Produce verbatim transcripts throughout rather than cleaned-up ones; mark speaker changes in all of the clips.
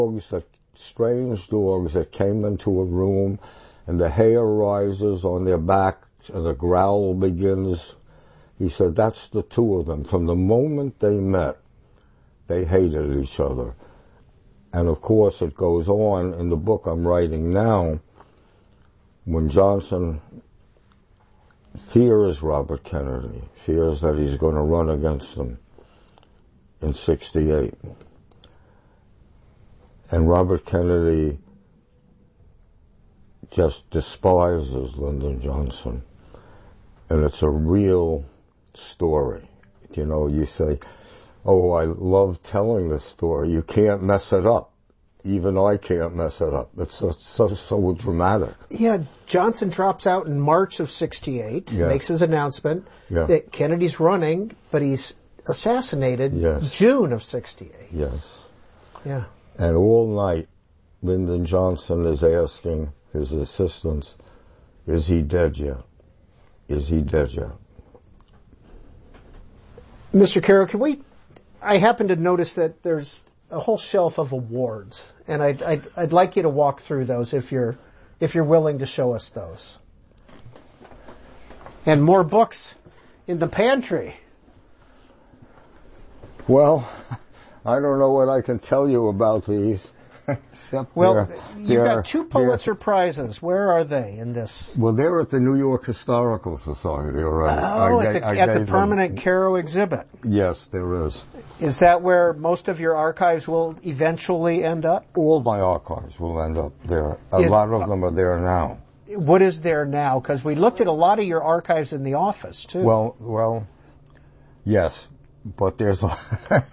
Speaker 1: dogs that, strange dogs that came into a room and the hair rises on their back and the growl begins. He said that's the two of them. From the moment they met, they hated each other. And of course it goes on in the book I'm writing now, when Johnson fears Robert Kennedy, fears that he's going to run against him in sixty-eight. And Robert Kennedy just despises Lyndon Johnson. And it's a real story. You know, you say, oh, I love telling this story. You can't mess it up. Even I can't mess it up. It's so, so, so dramatic.
Speaker 2: Yeah, Johnson drops out in March of sixty-eight,
Speaker 1: yeah.
Speaker 2: makes his announcement
Speaker 1: yeah.
Speaker 2: that Kennedy's running, but he's assassinated
Speaker 1: yes.
Speaker 2: June of sixty-eight.
Speaker 1: Yes.
Speaker 2: Yeah.
Speaker 1: And all night, Lyndon Johnson is asking his assistants, is he dead yet? Is he dead yet?
Speaker 2: Mister Caro, can we, I happen to notice that there's a whole shelf of awards, and I'd, I'd, I'd like you to walk through those if you're, if you're willing to show us those. And more books in the pantry.
Speaker 1: Well, I don't know what I can tell you about these. Except
Speaker 2: well,
Speaker 1: they're,
Speaker 2: you've
Speaker 1: they're,
Speaker 2: got two Pulitzer Prizes. Where are they in this?
Speaker 1: Well, they're at the New York Historical Society already.
Speaker 2: Oh,
Speaker 1: I,
Speaker 2: at the,
Speaker 1: I
Speaker 2: at the
Speaker 1: them,
Speaker 2: permanent Caro exhibit.
Speaker 1: Yes, there is.
Speaker 2: Is that where most of your archives will eventually end up?
Speaker 1: All my archives will end up there. A
Speaker 2: is,
Speaker 1: lot of them are there now.
Speaker 2: What is there now? Because we looked at a lot of your archives in the office, too.
Speaker 1: Well, well, yes. But there's a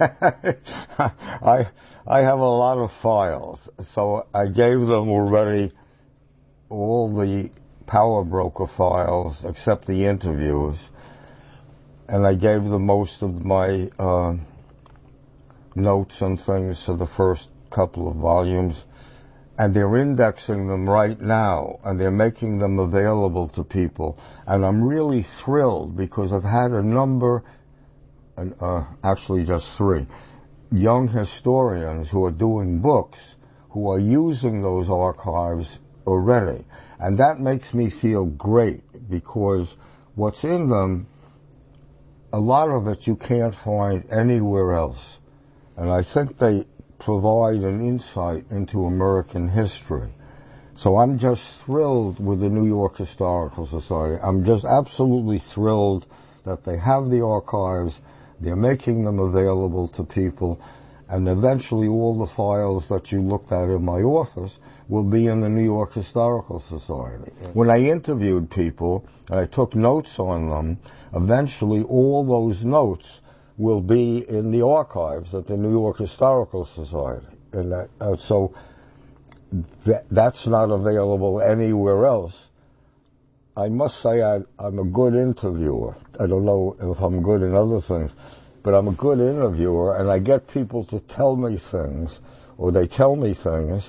Speaker 1: I I have a lot of files, so I gave them already all the Power Broker files except the interviews, and I gave them most of my uh, notes and things to the first couple of volumes, and they're indexing them right now, and they're making them available to people, and I'm really thrilled because I've had a number. And, uh, actually just three, young historians who are doing books who are using those archives already. And that makes me feel great because what's in them, a lot of it you can't find anywhere else. And I think they provide an insight into American history. So I'm just thrilled with the New York Historical Society. I'm just absolutely thrilled that they have the archives. They're making them available to people, and eventually all the files that you looked at in my office will be in the New York Historical Society. When I interviewed people, and I took notes on them, eventually all those notes will be in the archives at the New York Historical Society. And that, uh, so th- that's not available anywhere else. I must say I, I'm a good interviewer. I don't know if I'm good in other things, but I'm a good interviewer, and I get people to tell me things, or they tell me things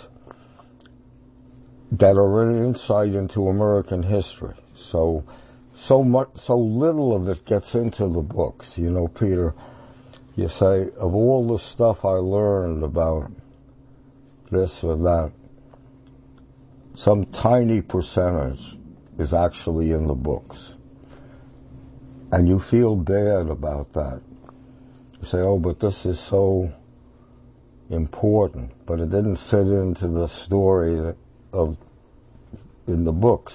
Speaker 1: that are an insight into American history. So, so much, so little of it gets into the books. You know, Peter, you say, of all the stuff I learned about this or that, some tiny percentage is actually in the books. And you feel bad about that. You say, oh, but this is so important, but it didn't fit into the story of in the books.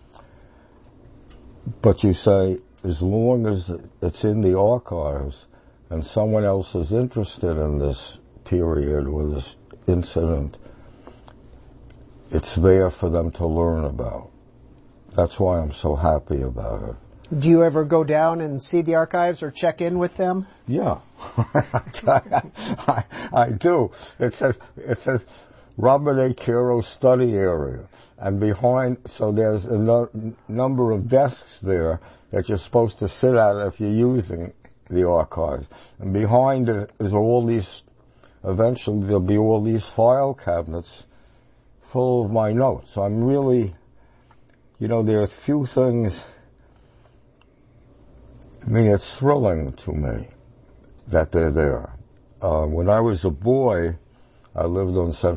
Speaker 1: But you say, as long as it's in the archives and someone else is interested in this period or this incident, it's there for them to learn about. That's why I'm so happy about it.
Speaker 2: Do you ever go down and see the archives or check in with them?
Speaker 1: Yeah, I, I do. It says it says Robert A. Caro Study Area, and behind, so there's a no, number of desks there that you're supposed to sit at if you're using the archives, and behind it is all these. Eventually, there'll be all these file cabinets full of my notes. So I'm really, you know, there are a few things. I mean, it's thrilling to me that they're there. Uh, when I was a boy, I lived on Central